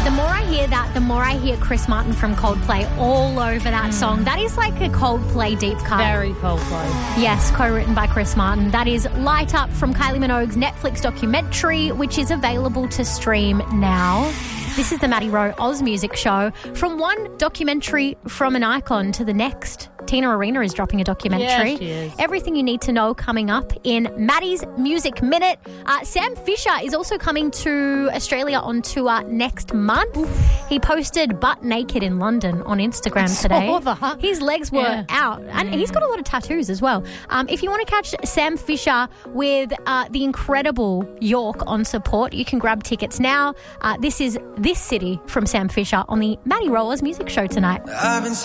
The more I hear that, the more I hear Chris Martin from Coldplay all over that song. That is like a Coldplay deep cut. Very Coldplay. Yes, co-written by Chris Martin. That is Light Up from Kylie Minogue's Netflix documentary, which is available to stream now. This is the Maddie Rowe Oz Music Show. From one documentary from an icon to the next, Tina Arena is dropping a documentary. Yeah, she is. Everything you need to know coming up in Maddie's Music Minute. Sam Fisher is also coming to Australia on tour next month. He posted butt naked in London on Instagram today. Saw that. His legs were out. And he's got a lot of tattoos as well. If you want to catch Sam Fisher with the incredible York on support, you can grab tickets now. This is This City from Sam Fisher on the Maddie Rowe Oz Music Show tonight.